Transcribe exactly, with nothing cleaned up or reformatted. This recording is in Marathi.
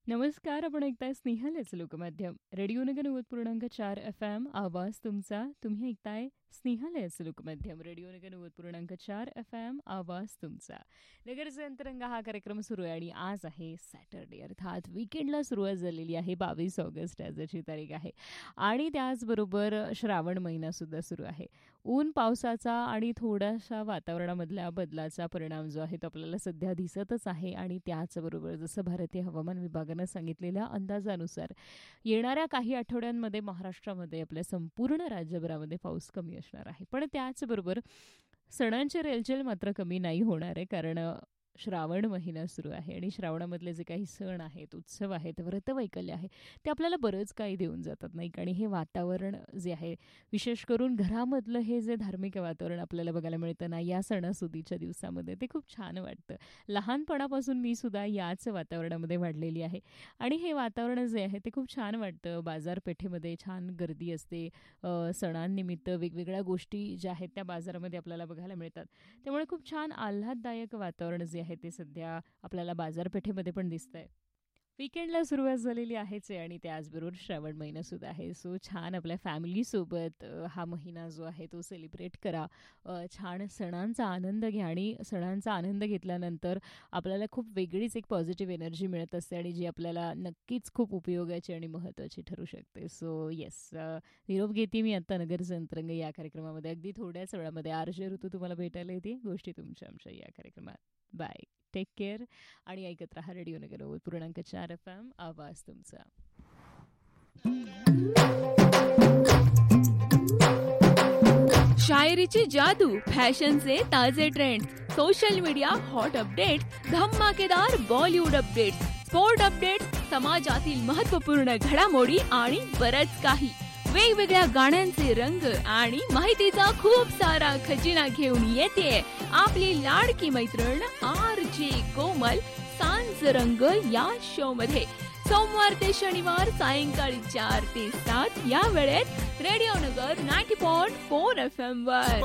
नमस्कार. आपण ऐकताय स्नेहलच लोकमाध्यम रेडिओ नगर नव्वद पूर्णांक चार एफ एम आवाज तुमचा. तुम्ही ऐकताय स्नेहलच लोकमाध्यम रेडिओ नगर नव्वद पूर्णांक चार एफ एम आवाज तुमचा. नगरचा अंतरंग हा कार्यक्रम सुरू आहे आणि आज आहे सॅटर्डे, अर्थात विकेंडला सुरुवात झालेली आहे. बावीस ऑगस्ट आजची तारीख आहे आणि त्याचबरोबर श्रावण महिना सुद्धा सुरू आहे. ऊन पावसाचा आणि थोडासा वातावरणामधल्या बदलाचा परिणाम जो आहे तो आपल्याला सध्या दिसतच आहे आणि त्याचबरोबर जसं भारतीय हवामान विभागानं सांगितलेल्या अंदाजानुसार येणाऱ्या काही आठवड्यांमध्ये महाराष्ट्रामध्ये आपल्या संपूर्ण राज्यभरामध्ये पाऊस कमी असणार आहे. पण त्याचबरोबर सणांची रेलचेल मात्र कमी नाही होणार आहे, कारण श्रावण महिना सुरू आहे आणि श्रावणामधले जे काही सण आहेत, उत्सव आहेत, व्रतवैकल्य आहे, ते आपल्याला बरंच काही देऊन जातात नाही. आणि हे वातावरण जे आहे, विशेष करून घरामधलं हे जे धार्मिक वातावरण आपल्याला बघायला मिळतं ना या सणासुदीच्या दिवसामध्ये, ते खूप छान वाटतं. लहानपणापासून मी सुद्धा याच वातावरणामध्ये वाढलेली आहे आणि हे वातावरण जे आहे ते खूप छान वाटतं. बाजारपेठेमध्ये छान गर्दी असते, सणांनिमित्त वेगवेगळ्या गोष्टी ज्या आहेत त्या बाजारामध्ये आपल्याला बघायला मिळतात. त्यामुळे खूप छान आल्हाददायक वातावरण जे आहे ते सध्या आपल्याला बाजारपेठेमध्ये पण दिसतंय. वीकेंडला सुरुवात झालेली आहेच आहे आणि त्याचबरोबर श्रावण महिना सुद्धा आहे. सो छान आपल्या फॅमिलीसोबत हा महिना जो आहे तो सेलिब्रेट करा. छान सणांचा आनंद घ्या आणि सणांचा आनंद घेतल्यानंतर आपल्याला खूप वेगळीच एक पॉझिटिव्ह एनर्जी मिळत असते आणि जी आपल्याला नक्कीच खूप उपयोगाची आणि महत्त्वाची ठरू शकते. सो येस, निरोप घेते मी आत्ता नगरचं अंतरंग या कार्यक्रमामध्ये. अगदी थोड्याच वेळामध्ये आरजे ऋतू तुम्हाला भेटायला येते गोष्टी तुमच्या आमच्या या कार्यक्रमात. बाय, टेक केअर आणि ऐकत राहा रेडिओ नगर नव्वद पूर्णांक चार एफ एम आवाज तुमचा. शायरीची जादू, फॅशनचे ताजे trend, social media hot update, धमाकेदार बॉलिवूड अपडेट, स्पोर्ट अपडेट, समाजातील महत्त्वपूर्ण घडामोडी आणि बरंच काही. वेगवेगळ्या गाण्यांचे रंग आणि माहितीचा खूप सारा खजिना घेऊन येते आपली लाडकी मैत्रीण आर जे कोमल सांज रंग या शो मध्ये. सोमवार ते शनिवार सायंकाळी चार ते सात या वेळेत रेडिओ नगर नव्वद पॉइंट चार एफ एम वर.